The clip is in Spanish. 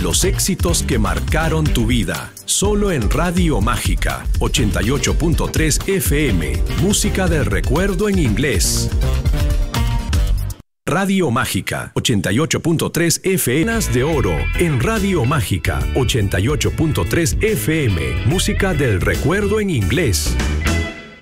Los éxitos que marcaron tu vida. Solo en Radio Mágica 88.3 FM. Música del recuerdo en inglés. Radio Mágica 88.3 FM de Oro. En Radio Mágica 88.3 FM. Música del recuerdo en inglés.